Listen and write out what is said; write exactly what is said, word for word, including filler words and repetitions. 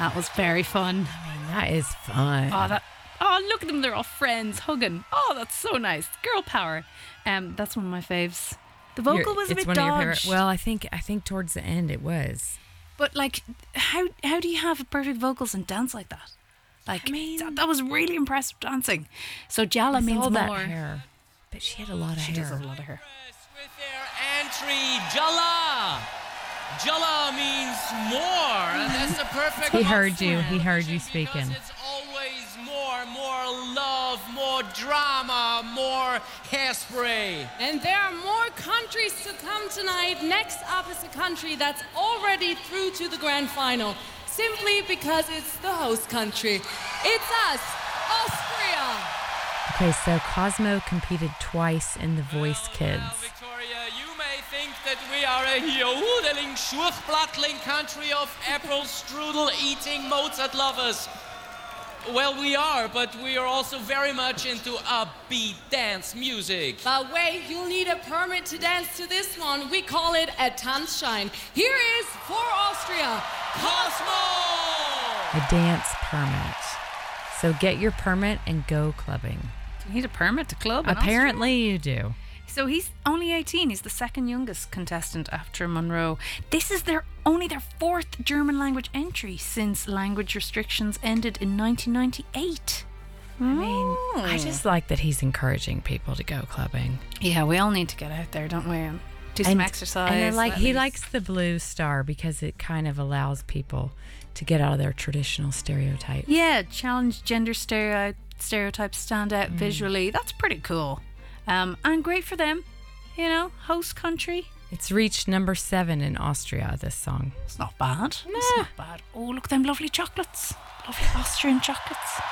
That was very fun. I mean, that is fun. Oh, that. Oh, look at them. They're all friends, hugging. Oh, that's so nice. Girl power. Um, That's one of my faves. The vocal Your- was a it's bit one of your dodged. favorite- Well, I think I think towards the end it was. But, like, how how do you have perfect vocals and dance like that? Like, I mean- that, that was really impressive dancing. So Jala With means all that more. hair. But she had a lot of She hair. does have a lot of hair. With their entry, Jala. Jala means more, and that's the perfect. He heard you. word. He heard you speaking. Because it's always more, more love, more drama, more hairspray. And there are more countries to come tonight. Next up is a country that's already through to the grand final, simply because it's the host country. It's us, Austria. Okay, so Cosmo competed twice in The Voice Well, Kids. well, Victoria, you may think that we are a jodeling, schwuchblattling country of apple strudel eating Mozart lovers. Well, we are, but we are also very much into upbeat dance music. But wait, you'll need a permit to dance to this one. We call it a Tanzschein. Here is, for Austria, Cosmo! A dance permit. So get your permit and go clubbing. Do you need a permit to club? in Apparently you do. Austria? So he's only eighteen. He's the second youngest contestant after Monroe. This is their only their fourth German language entry since language restrictions ended in nineteen ninety-eight. I mean, I just like that he's encouraging people to go clubbing. Yeah, we all need to get out there, don't we? And do some exercise. And I like at he least. likes the blue star because it kind of allows people to get out of their traditional stereotypes. Yeah, challenge gender stereo- stereotypes, stand out visually. That's pretty cool. Um, and great for them, you know, host country. It's reached number seven in Austria, this song. It's not bad. It's not bad. Oh, look at them lovely chocolates. Lovely Austrian chocolates.